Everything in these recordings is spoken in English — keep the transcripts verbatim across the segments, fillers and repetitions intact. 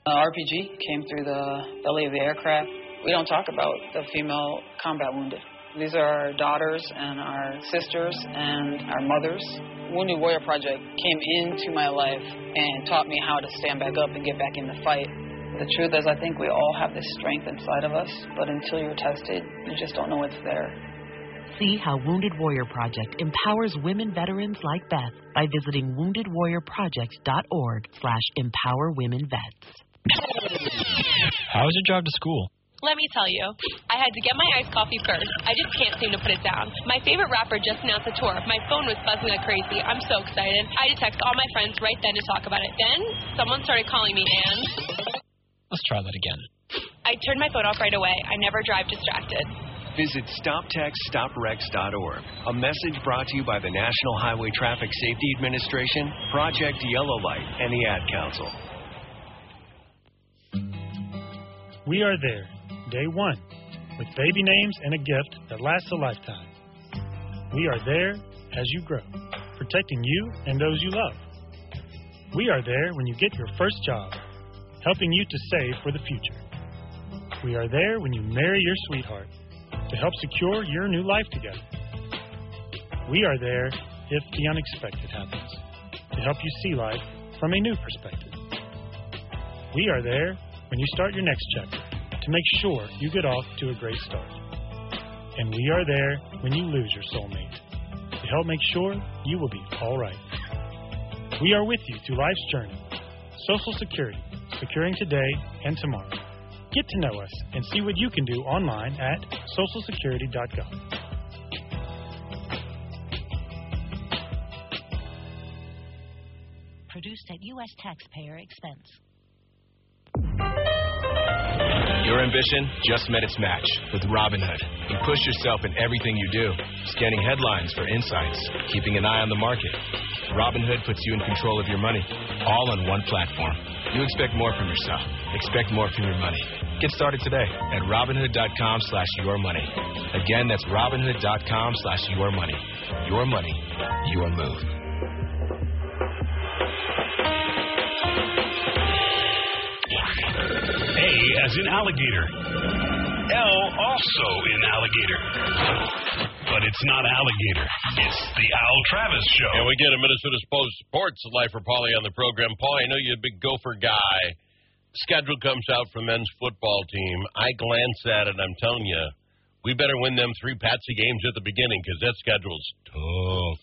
Uh, R P G came through the belly of the aircraft. We don't talk about the female combat wounded. These are our daughters and our sisters and our mothers. Wounded Warrior Project came into my life and taught me how to stand back up and get back in the fight. The truth is, I think we all have this strength inside of us, but until you're tested, you just don't know it's there. See how Wounded Warrior Project empowers women veterans like Beth by visiting wounded warrior project dot org slash empower women vets. How was your drive to school? Let me tell you, I had to get my iced coffee first. I just can't seem to put it down. My favorite rapper just announced a tour. My phone was buzzing like crazy. I'm so excited. I had to text all my friends right then to talk about it. Then, someone started calling me, and... Let's try that again. I turned my phone off right away. I never drive distracted. Visit stop text stop wrecks dot org. A message brought to you by the National Highway Traffic Safety Administration, Project Yellow Light, and the Ad Council. We are there, day one, with baby names and a gift that lasts a lifetime. We are there as you grow, protecting you and those you love. We are there when you get your first job, helping you to save for the future. We are there when you marry your sweetheart, to help secure your new life together. We are there if the unexpected happens, to help you see life from a new perspective. We are there when you start your next chapter, to make sure you get off to a great start. And we are there when you lose your soulmate, to help make sure you will be all right. We are with you through life's journey. Social Security, securing today and tomorrow. Get to know us and see what you can do online at social security dot gov. Produced at U S taxpayer expense. Your ambition just met its match with Robinhood. You push yourself in everything you do, scanning headlines for insights, keeping an eye on the market. Robinhood puts you in control of your money, all on one platform. You expect more from yourself. Expect more from your money. Get started today at Robinhood.com slash your money. Again, that's Robinhood.com slash your money. Your money, your move. A as in alligator. L also in alligator. But it's not alligator. It's the Al Travis Show. And we get a Minnesota Post Sports Life for Paulie on the program. Paulie, I know you're a big Gopher guy. Schedule comes out for men's football team. I glance at it, and I'm telling you, we better win them three Patsy games at the beginning because that schedule's tough.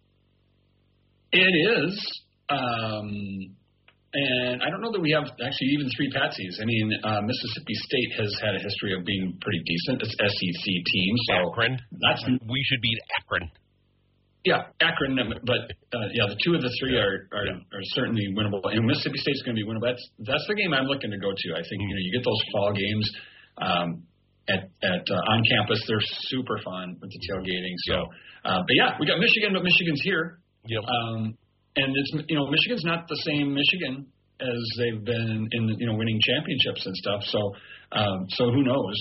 It is. Um, and I don't know that we have actually even three Patsies. I mean, uh, Mississippi State has had a history of being pretty decent. It's S E C team. So Akron. That's, we should beat Akron. Yeah, Akron, but uh, yeah, the two of the three are are, yeah. are certainly winnable. And Mississippi State's going to be winnable. That's that's the game I'm looking to go to. I think you know you get those fall games um, at at uh, on campus. They're super fun with the tailgating. So, uh, but yeah, we got Michigan, but Michigan's here. Yep. Um, and it's you know Michigan's not the same Michigan as they've been in you know winning championships and stuff. So um, so who knows.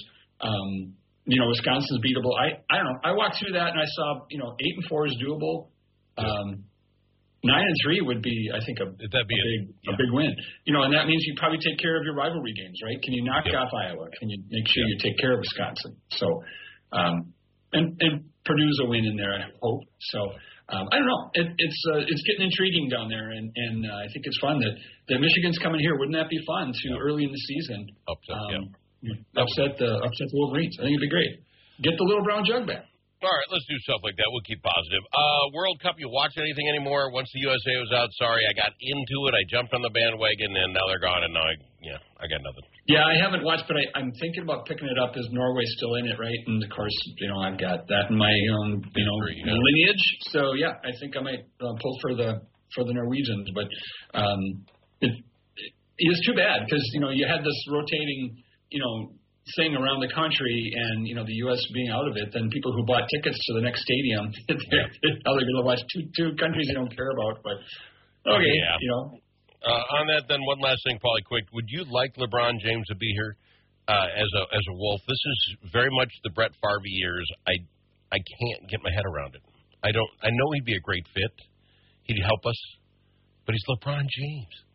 Um, You know, Wisconsin's beatable. I, I don't know. I walked through that and I saw, you know, eight and four is doable. Um, nine and three would be, I think, a, That'd be a big yeah. a big win. You know, and that means you probably take care of your rivalry games, right? Can you knock yeah. off Iowa? Can you make sure yeah. you take care of Wisconsin? So, um, and and Purdue's a win in there, I hope. So, um, I don't know. It, it's uh, it's getting intriguing down there, and and uh, I think it's fun that that Michigan's coming here. Wouldn't that be fun? Too yeah. early in the season. Upset, um, yeah. Upset the upset the Wolverines. I think it'd be great. Get the little brown jug back. All right, let's do stuff like that. We'll keep positive. Uh, World Cup, you watch anything anymore? Once the U S A was out, sorry, I got into it. I jumped on the bandwagon, and now they're gone, and now I, yeah, I got nothing. Yeah, I haven't watched, but I, I'm thinking about picking it up. Is Norway still in it, right? And of course, you know, I've got that in my own, you know, yeah. lineage. So yeah, I think I might uh, pull for the for the Norwegians, but um, it, it is too bad because you know you had this rotating, you know. thing around the country, and you know the U S being out of it, then people who bought tickets to the next stadium, they're, now they're going to watch two two countries they don't care about. But okay, yeah. you know. Uh, on that, then one last thing, Paulie, quick. Would you like LeBron James to be here uh, as a as a Wolf? This is very much the Brett Favre years. I I can't get my head around it. I don't. I know he'd be a great fit. He'd help us, but he's LeBron James.